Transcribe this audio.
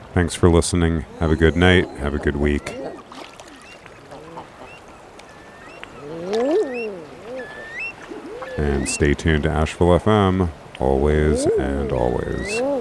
Thanks for listening. Have a good night. Have a good week. And stay tuned to Asheville FM, always and always.